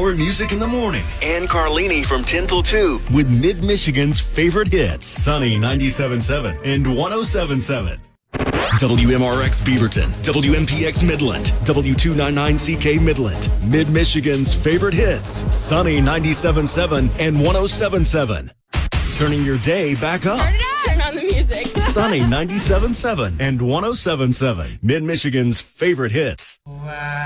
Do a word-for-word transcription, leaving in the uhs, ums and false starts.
More music in the morning. And Carlini from ten till two. With Mid-Michigan's favorite hits. Sunny ninety-seven point seven and one oh seven point seven. W M R X Beaverton, W M P X Midland, W two ninety-nine C K Midland. Mid-Michigan's favorite hits. Sunny ninety-seven point seven and one oh seven point seven. Turning your day back up. Turn it up. Turn on the music. Sunny ninety-seven point seven and one oh seven point seven. Mid-Michigan's favorite hits. Wow.